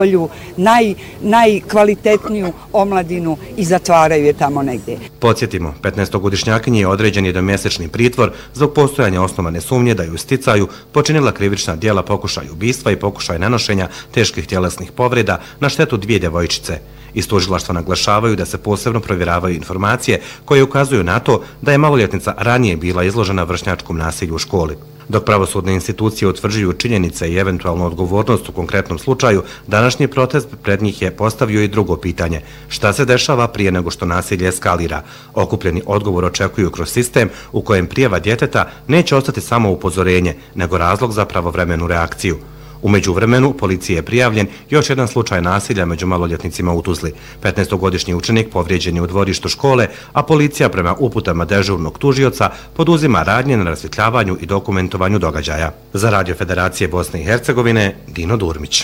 najkvalitetniju omladinu i zatvaraju je tamo negdje. Podsjetimo, 15-godišnjakinji je određen jednomjesečni pritvor zbog postojanja osnovane sumnje da je u sticaju počinila krivična djela pokušaj ubistva i pokušaj nanošenja teških tjelesnih povreda na štetu 2 djevojčice. Iz tužilaštva naglašavaju da se posebno provjeravaju informacije koje ukazuju na to da je maloljetnica ranije bila izložena vršnjačkom nasilju u školi. Dok pravosudne institucije utvrđuju činjenice i eventualnu odgovornost u konkretnom slučaju, današnji protest pred njih je postavio i drugo pitanje. Šta se dešava prije nego što nasilje eskalira? Okupljeni odgovor očekuju kroz sistem u kojem prijava djeteta neće ostati samo upozorenje, nego razlog za pravovremenu reakciju. U međuvremenu policiji je prijavljen još jedan slučaj nasilja među maloljetnicima u Tuzli. 15-godišnji učenik povrijeđen je u dvorištu škole, a policija prema uputama dežurnog tužioca poduzima radnje na rasvjetljavanju i dokumentovanju događaja. Za Radio Federacije Bosne i Hercegovine, Dino Durmić.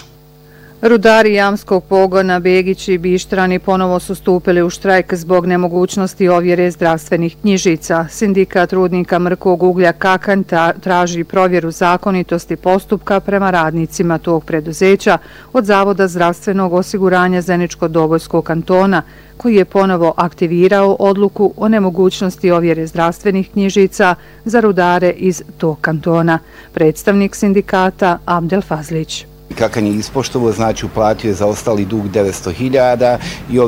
Rudari Jamskog pogona Begić i Bištrani ponovo su stupili u štrajk zbog nemogućnosti ovjere zdravstvenih knjižica. Sindikat rudnika Mrkog uglja Kakanj traži provjeru zakonitosti postupka prema radnicima tog preduzeća od Zavoda zdravstvenog osiguranja Zeničko-Dobojskog kantona, koji je ponovo aktivirao odluku o nemogućnosti ovjere zdravstvenih knjižica za rudare iz tog kantona. Predstavnik sindikata Abdel Fazlić. Kakanj je ispoštovo, znači uplatio je za ostali dug 900.000 i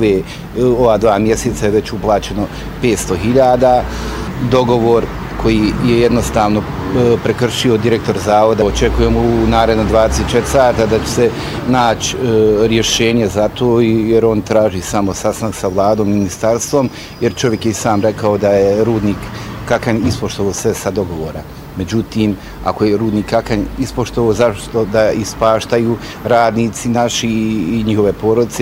ova 2 mjeseca je već uplaćeno 500.000. Dogovor koji je jednostavno prekršio direktor zavoda. Očekujemo u naredna 24 sata da će se naći rješenje za to, jer on traži samo sastanak sa vladom, ministarstvom, jer čovjek je i sam rekao da je rudnik Kakanj ispoštovo sve sa dogovora. Međutim, ako je rudnik Kakanj ispoštovo, zašto da ispaštaju radnici naši i njihove porodice?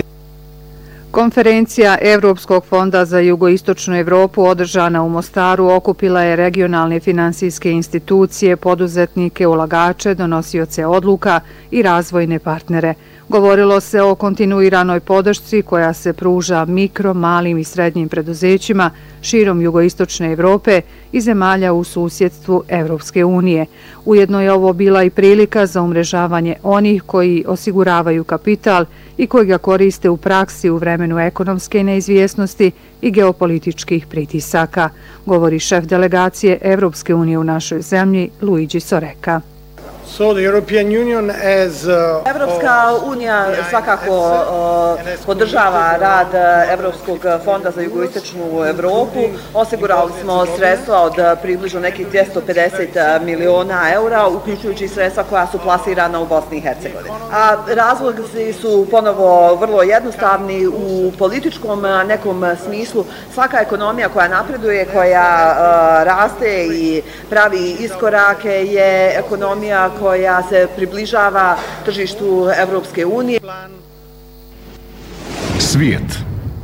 Konferencija Evropskog fonda za jugoistočnu Evropu održana u Mostaru okupila je regionalne finansijske institucije, poduzetnike, ulagače, donosioce odluka i razvojne partnere. Govorilo se o kontinuiranoj podršci koja se pruža mikro, malim i srednjim preduzećima širom jugoistočne Evrope i zemalja u susjedstvu Evropske unije. Ujedno je ovo bila i prilika za umrežavanje onih koji osiguravaju kapital i koji ga koriste u praksi u vremenu ekonomske neizvjesnosti i geopolitičkih pritisaka, govori šef delegacije Evropske unije u našoj zemlji Luigi Soreka. Evropska unija svakako podržava rad Evropskog fonda za jugoistočnu Evropu. Osigurali smo sredstva od približno nekih 250 miliona eura, uključujući sredstva koja su plasirana u Bosni i Hercegovini. A razlozi su ponovo vrlo jednostavni u političkom nekom smislu. Svaka ekonomija koja napreduje, koja raste i pravi iskorake je ekonomija koja se približava tržištu Evropske unije. Svijet.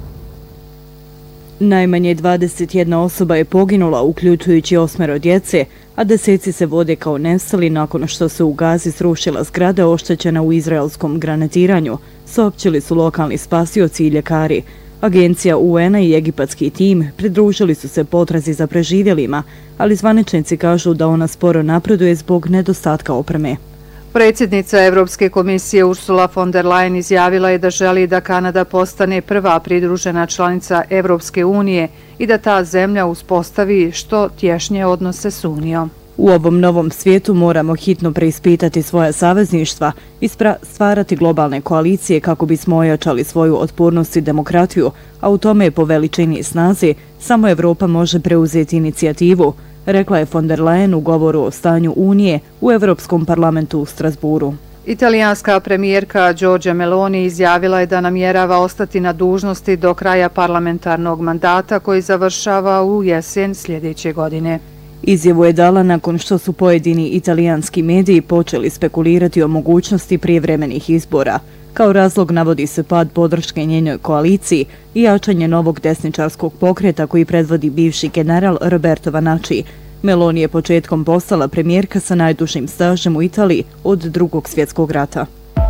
Najmanje 21 osoba je poginula, uključujući 8 djece, a deseci se vode kao nestali nakon što se u Gazi srušila zgrada oštećena u izraelskom granatiranju, saopćili su lokalni spasioci i ljekari. Agencija UN-a i egipatski tim pridružili su se potrazi za preživjelima, ali zvaničnici kažu da ona sporo napreduje zbog nedostatka opreme. Predsjednica Evropske komisije Ursula von der Leyen izjavila je da želi da Kanada postane prva pridružena članica Evropske unije i da ta zemlja uspostavi što tješnje odnose s Unijom. U ovom novom svijetu moramo hitno preispitati svoja savezništva i stvarati globalne koalicije kako bismo ojačali svoju otpornost i demokratiju, a u tome po veličini i snazi samo Evropa može preuzeti inicijativu, rekla je von der Leyen u govoru o stanju Unije u Evropskom parlamentu u Strasburu. Italijanska premijerka Giorgia Meloni izjavila je da namjerava ostati na dužnosti do kraja parlamentarnog mandata koji završava u jesen sljedeće godine. Izjavu je dala nakon što su pojedini italijanski mediji počeli spekulirati o mogućnosti prijevremenih izbora. Kao razlog navodi se pad podrške njenoj koaliciji i jačanje novog desničarskog pokreta koji predvodi bivši general Roberto Vanacci. Meloni je početkom postala premijerka sa najdužim stažem u Italiji od Drugog svjetskog rata.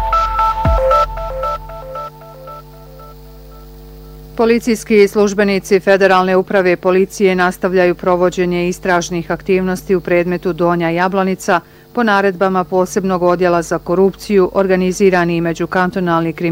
Policijski službenici Federalne uprave policije nastavljaju provođenje istražnih aktivnosti u predmetu Donja Jablanica po naredbama posebnog odjela za korupciju, organizirani i međukantonalni kriminal.